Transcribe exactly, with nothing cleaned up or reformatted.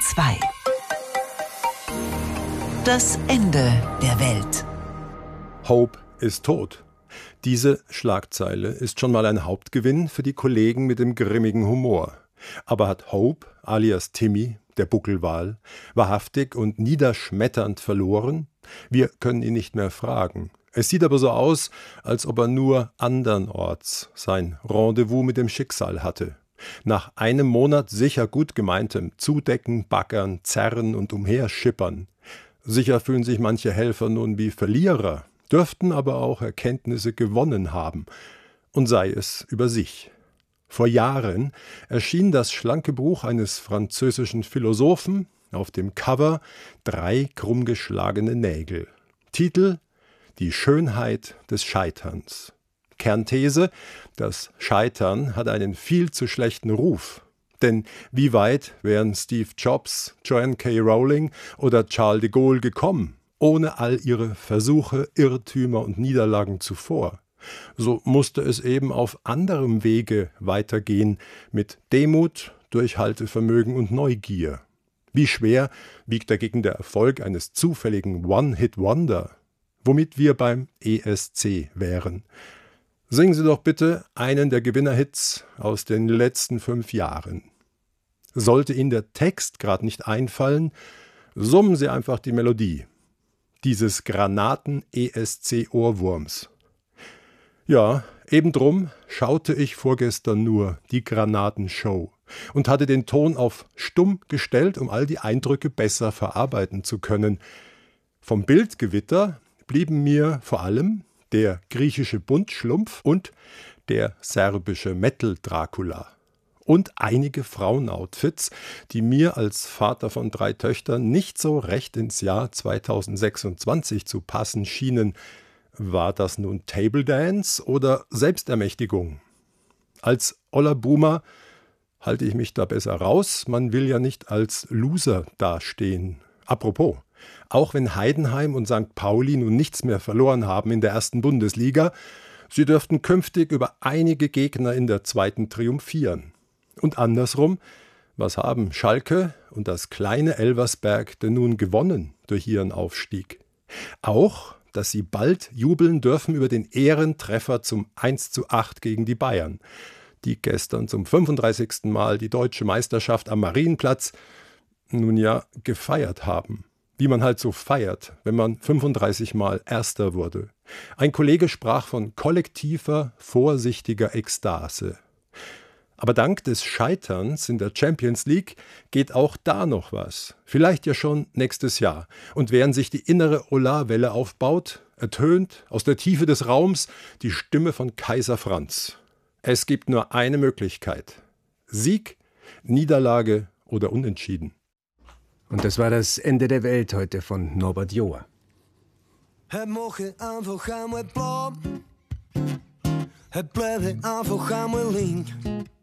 zwei. Das Ende der Welt. Hope ist tot. Diese Schlagzeile ist schon mal ein Hauptgewinn für die Kollegen mit dem grimmigen Humor. Aber hat Hope, alias Timmy, der Buckelwal, wahrhaftig und niederschmetternd verloren? Wir können ihn nicht mehr fragen. Es sieht aber so aus, als ob er nur andernorts sein Rendezvous mit dem Schicksal hatte. Nach einem Monat sicher gut gemeintem Zudecken, Baggern, Zerren und Umherschippern. Sicher fühlen sich manche Helfer nun wie Verlierer, dürften aber auch Erkenntnisse gewonnen haben. Und sei es über sich. Vor Jahren erschien das schlanke Buch eines französischen Philosophen, auf dem Cover drei krummgeschlagene Nägel. Titel: Die Schönheit des Scheiterns. Kernthese: Das Scheitern hat einen viel zu schlechten Ruf. Denn wie weit wären Steve Jobs, Joanne K. Rowling oder Charles de Gaulle gekommen, ohne all ihre Versuche, Irrtümer und Niederlagen zuvor? So musste es eben auf anderem Wege weitergehen, mit Demut, Durchhaltevermögen und Neugier. Wie schwer wiegt dagegen der Erfolg eines zufälligen One-Hit-Wonder, womit wir beim E S C wären. Singen Sie doch bitte einen der Gewinnerhits aus den letzten fünf Jahren. Sollte Ihnen der Text gerade nicht einfallen, summen Sie einfach die Melodie dieses Granaten-E S C-Ohrwurms. Ja, eben drum schaute ich vorgestern nur die Granatenshow und hatte den Ton auf stumm gestellt, um all die Eindrücke besser verarbeiten zu können. Vom Bildgewitter blieben mir vor allem der griechische Buntschlumpf und der serbische Metal-Dracula. Und einige Frauenoutfits, die mir als Vater von drei Töchtern nicht so recht ins Jahr zweitausendsechsundzwanzig zu passen schienen. War das nun Table Dance oder Selbstermächtigung? Als oller Boomer halte ich mich da besser raus. Man will ja nicht als Loser dastehen. Apropos, auch wenn Heidenheim und Sankt Pauli nun nichts mehr verloren haben in der ersten Bundesliga, sie dürften künftig über einige Gegner in der zweiten triumphieren. Und andersrum, was haben Schalke und das kleine Elversberg denn nun gewonnen durch ihren Aufstieg? Auch, dass sie bald jubeln dürfen über den Ehrentreffer zum eins zu acht gegen die Bayern, die gestern zum fünfunddreißigsten Mal die deutsche Meisterschaft am Marienplatz nun ja gefeiert haben. Wie man halt so feiert, wenn man fünfunddreißig Mal Erster wurde. Ein Kollege sprach von kollektiver, vorsichtiger Ekstase. Aber dank des Scheiterns in der Champions League geht auch da noch was. Vielleicht ja schon nächstes Jahr. Und während sich die innere Ola-Welle aufbaut, ertönt aus der Tiefe des Raums die Stimme von Kaiser Franz. Es gibt nur eine Möglichkeit. Sieg, Niederlage oder Unentschieden. Und das war das Ende der Welt heute von Norbert Joa. Het mocht einfach einmal bleiben. Het bleibt einfach einmal liegen.